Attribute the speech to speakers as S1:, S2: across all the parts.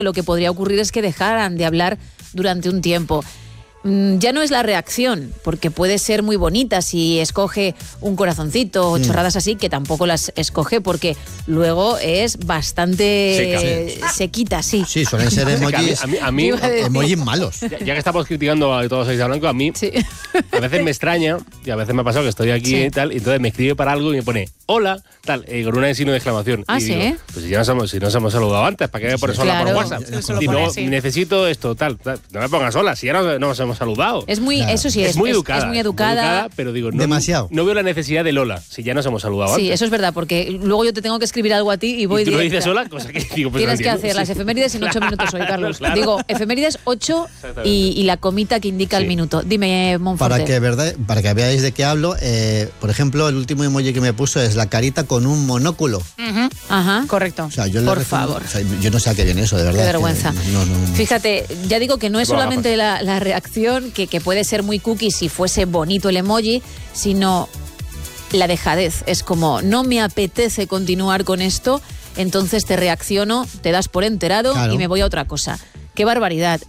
S1: lo que podría ocurrir es que dejaran de hablar durante un tiempo. Ya no es la reacción, porque puede ser muy bonita si escoge un corazoncito o chorradas así, que tampoco las escoge porque luego es bastante sequita, sí.
S2: Sí, suelen ser emojis,
S3: a mí
S2: emojis malos.
S3: Ya que estamos criticando a todos Isa Blanco, a mí a veces me extraña y a veces me ha pasado que estoy aquí y tal, y entonces me escribe para algo y me pone hola, tal, con una signo de exclamación.
S1: Ah,
S3: y
S1: ¿sí?
S3: Digo, pues si nos hemos saludado antes, ¿para qué me pones hola por WhatsApp? Y no, necesito esto, tal. No me pongas hola, si ya no nos hemos saludado.
S1: Es muy, eso sí,
S3: es muy educada.
S1: Es muy educada,
S3: pero digo,
S2: demasiado.
S3: No veo la necesidad del hola, si ya nos hemos saludado antes.
S1: Sí, eso es verdad, porque luego yo te tengo que escribir algo a ti y voy
S3: ¿Y tú
S1: directa.
S3: no dices hola? Cosa que digo, pues
S1: tienes
S3: no
S1: que
S3: entiendo.
S1: hacer las efemérides en 8 minutos hoy, Carlos.
S3: Claro.
S1: Digo, efemérides 8 y la comita que indica el minuto. Dime, Monforte.
S2: Para que veáis de qué hablo, por ejemplo, el último emoji que me puso es la carita con un monóculo.
S1: Ajá.
S4: Correcto.
S2: O sea,
S1: Por favor.
S2: O sea, yo no sé a qué viene eso, de verdad.
S1: Qué vergüenza.
S2: No.
S1: Fíjate, ya digo que no es solamente la reacción, que puede ser muy cookie si fuese bonito el emoji, sino la dejadez. Es como, no me apetece continuar con esto, entonces te reacciono, te das por enterado y me voy a otra cosa. Qué barbaridad,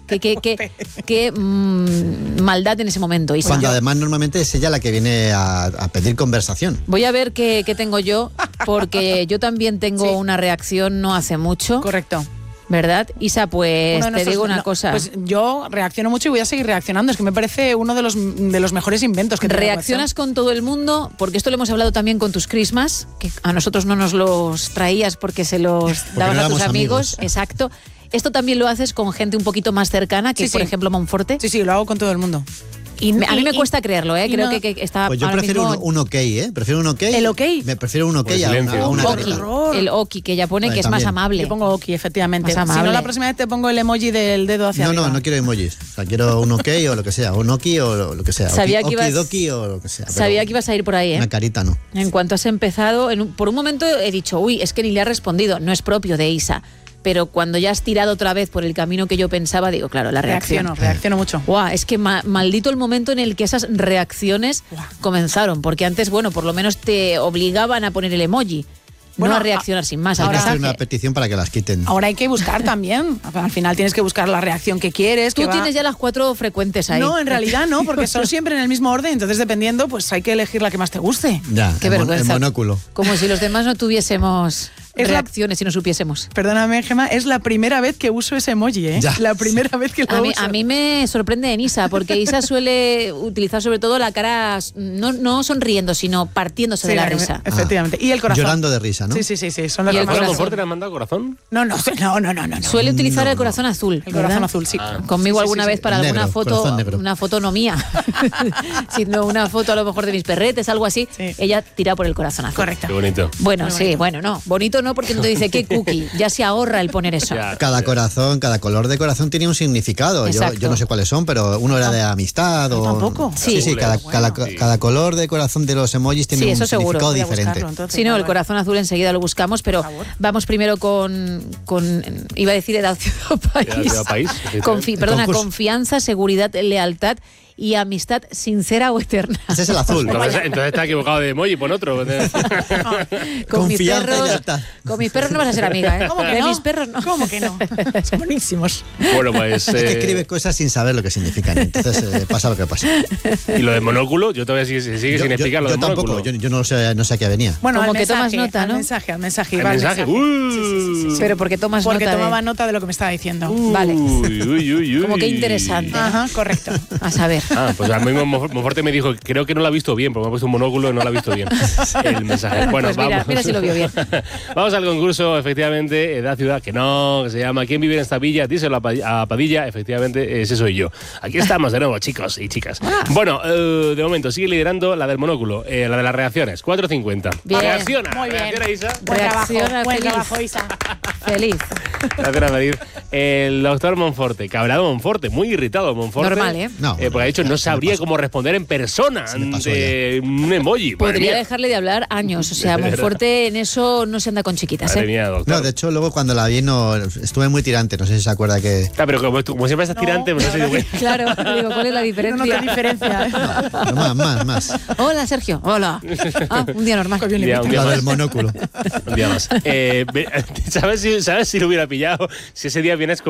S1: qué maldad en ese momento, Isa.
S2: Cuando además normalmente es ella la que viene a pedir conversación.
S1: Voy a ver qué tengo yo, porque yo también tengo una reacción no hace mucho.
S4: Correcto.
S1: ¿Verdad? Isa, pues te digo una cosa.
S4: Pues yo reacciono mucho y voy a seguir reaccionando. Es que me parece uno de los mejores inventos que tiene
S1: ¿Reaccionas con todo el mundo? Porque esto lo hemos hablado también con tus Christmas, que a nosotros no nos los traías porque se los dabas a tus amigos. Exacto. ¿Esto también lo haces con gente un poquito más cercana, que por ejemplo Monforte?
S4: Sí, lo hago con todo el mundo.
S1: A mí me cuesta creerlo, ¿eh? Creo que está.
S2: Pues yo prefiero un ok, ¿eh? Prefiero un ok.
S4: ¿El ok?
S2: Me prefiero un ok a una careta.
S1: El oki, que ya pone que es más amable.
S4: Yo pongo oki, efectivamente.
S1: Más amable.
S4: Si no, la próxima vez te pongo el emoji del dedo hacia arriba.
S2: No quiero emojis. O sea, quiero un ok o lo que sea. Un oki o lo que sea. Okidoki o lo que sea.
S1: Sabía que ibas a ir por ahí, ¿eh?
S2: Una carita no.
S1: En cuanto has empezado, por un momento he dicho, uy, es que ni le ha respondido. No es propio de Isa. Pero cuando ya has tirado otra vez por el camino que yo pensaba, digo, claro, la reacción.
S4: Reacciono mucho.
S1: Es que maldito el momento en el que esas reacciones comenzaron, porque antes, bueno, por lo menos te obligaban a poner el emoji, no a reaccionar sin más.
S2: Hay que hacer una petición para que las quiten.
S4: Ahora hay que buscar también. Al final tienes que buscar la reacción que quieres.
S1: Tú tienes ya las 4 frecuentes ahí.
S4: No, en realidad no, porque son siempre en el mismo orden, entonces dependiendo, pues hay que elegir la que más te guste.
S2: Ya,
S1: qué vergüenza.
S2: El monóculo.
S1: Como si los demás no tuviésemos reacciones y no supiésemos.
S4: Perdóname, Gemma, es la primera vez que uso ese emoji, ¿eh?
S2: Ya.
S4: La primera vez que lo uso.
S1: A mí me sorprende en Isa, porque Isa suele utilizar sobre todo la cara no sonriendo, sino partiéndose de la risa.
S4: Efectivamente. Y el corazón.
S2: Llorando de risa, ¿no?
S4: Sí. Son las
S1: ¿Y el corazón?
S3: ¿Monforte le han mandado corazón?
S4: No.
S1: Suele utilizar el corazón azul.
S4: El corazón azul, sí.
S1: Conmigo alguna vez para alguna foto, una foto no mía, sino una foto a lo mejor de mis perretes, algo así. Sí. Ella tira por el corazón azul.
S4: Correcto.
S3: Qué bonito.
S1: Bueno, sí, bueno, no. Bonito no, porque no te dice qué cookie. Ya se ahorra el poner eso.
S2: Cada corazón, cada color de corazón tenía un significado. Yo no sé cuáles son, pero uno era de amistad o...
S4: ¿Tampoco?
S2: Sí, cada color de corazón de los emojis tiene un significado diferente.
S1: Sí, no, el corazón azul enseguida lo buscamos, pero vamos primero con iba a decir edad, ciudad, país. Confianza, seguridad, lealtad y amistad sincera o eterna.
S2: Ese es el azul.
S3: Entonces está equivocado de emoji, pon otro.
S1: Con mis perros no vas a ser amiga, ¿eh?
S4: ¿Cómo que
S1: de
S4: no?
S1: mis perros no.
S4: ¿Cómo que no? Son buenísimos.
S3: Bueno, pues...
S2: Es que escribe cosas sin saber lo que significan, entonces pasa lo que pasa.
S3: Y lo de monóculo, yo todavía sigue sin explicar lo de monóculo.
S2: Yo tampoco, yo no sé a qué venía.
S4: Bueno,
S1: como que tomas nota, ¿no?
S4: Al mensaje.
S3: ¿El mensaje?
S4: Sí.
S1: Pero porque tomas
S4: porque
S1: nota
S4: tomaba nota de lo que me estaba diciendo.
S1: Vale.
S3: Uy.
S1: Como que interesante.
S4: Ajá, correcto.
S1: A saber.
S3: Pues a mí Monforte me dijo, creo que no lo ha visto bien, porque me ha puesto un monóculo y no lo ha visto bien el mensaje. Bueno,
S1: pues mira si lo vio bien.
S3: Vamos al concurso, efectivamente, de la ciudad, que se llama ¿Quién vive en esta villa? Díselo a Padilla, efectivamente, ese soy yo. Aquí estamos de nuevo, chicos y chicas. Bueno, de momento sigue liderando la del monóculo, la de las reacciones, 4:50.
S1: Bien.
S3: Reacciona.
S4: Muy bien.
S3: Reacciona, Isa.
S4: Buen trabajo, Isa.
S1: Feliz.
S3: Gracias, David. El doctor Monforte, cabreado Monforte, muy irritado Monforte.
S1: Normal, ¿eh?
S3: Porque ha dicho no sabría cómo responder en persona ante un emoji.
S1: Podría dejarle de hablar años. O sea, Monforte en eso no se anda con chiquitas, ¿eh?
S3: Mía,
S2: no, de hecho, luego cuando la vi estuve muy tirante. No sé si se acuerda que...
S3: Pero como siempre estás tirante, pues no sé si...
S1: Claro, digo, ¿cuál es la diferencia?
S4: No, diferencia.
S2: No, más.
S1: Hola, Sergio. Hola. Un día normal.
S2: La del monóculo.
S3: Un día más. ¿Sabes si lo hubiera pillado? Si ese día vienes con